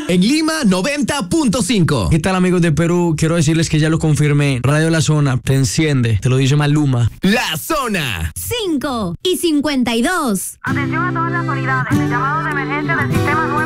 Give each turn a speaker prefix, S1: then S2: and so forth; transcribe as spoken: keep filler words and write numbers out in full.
S1: En Lima, noventa punto cinco.
S2: ¿Qué tal, amigos de Perú? Quiero decirles que ya lo confirmé. Radio La Zona te enciende, te lo dice Maluma.
S1: La Zona.
S3: cinco y cincuenta y dos.
S4: Atención a todas las unidades. El llamado de emergencia del sistema nueve.